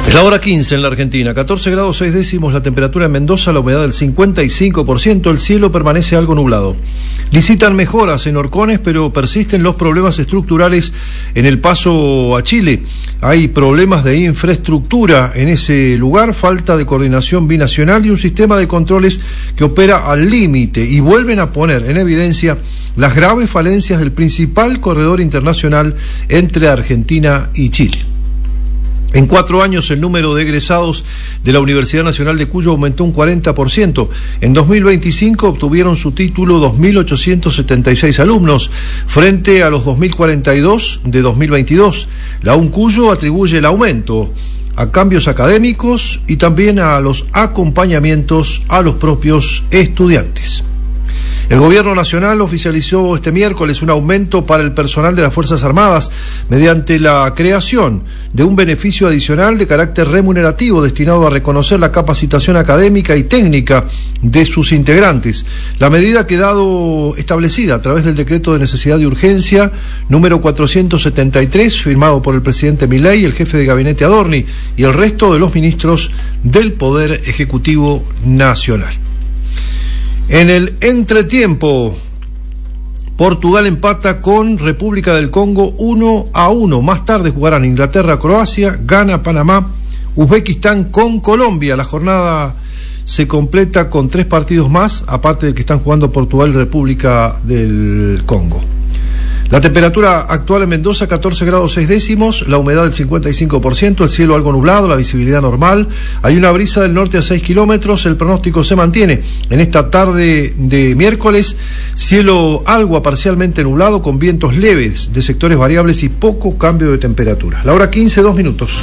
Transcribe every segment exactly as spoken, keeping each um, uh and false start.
Es la hora quince en la Argentina, catorce grados seis décimos la temperatura en Mendoza, la humedad del cincuenta y cinco por ciento, el cielo permanece algo nublado. Licitan mejoras en Horcones, pero persisten los problemas estructurales en el paso a Chile. Hay problemas de infraestructura en ese lugar, falta de coordinación binacional y un sistema de controles que opera al límite, y vuelven a poner en evidencia las graves falencias del principal corredor internacional entre Argentina y Chile. En cuatro años el número de egresados de la Universidad Nacional de Cuyo aumentó un cuarenta por ciento. En dos mil veinticinco obtuvieron su título dos mil ochocientos setenta y seis alumnos, frente a los dos mil cuarenta y dos de dos mil veintidós. La UNCuyo atribuye el aumento a cambios académicos y también a los acompañamientos a los propios estudiantes. El Gobierno Nacional oficializó este miércoles un aumento para el personal de las Fuerzas Armadas mediante la creación de un beneficio adicional de carácter remunerativo destinado a reconocer la capacitación académica y técnica de sus integrantes. La medida ha quedado establecida a través del decreto de necesidad de urgencia número cuatrocientos setenta y tres, firmado por el presidente Milei, el jefe de gabinete Adorni y el resto de los ministros del Poder Ejecutivo Nacional. En el entretiempo, Portugal empata con República del Congo uno a uno. Más tarde jugarán Inglaterra-Croacia, Ghana-Panamá, Uzbekistán con Colombia. La jornada se completa con tres partidos más, aparte del que están jugando Portugal y República del Congo. La temperatura actual en Mendoza, catorce grados seis décimos, la humedad del cincuenta y cinco por ciento, el cielo algo nublado, la visibilidad normal, hay una brisa del norte a seis kilómetros, el pronóstico se mantiene en esta tarde de miércoles, cielo algo a parcialmente nublado con vientos leves de sectores variables y poco cambio de temperatura. La hora quince, dos minutos.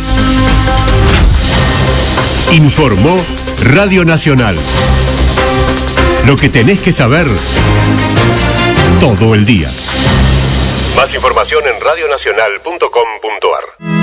Informó Radio Nacional. Lo que tenés que saber todo el día. Más información en radionacional punto com punto ar.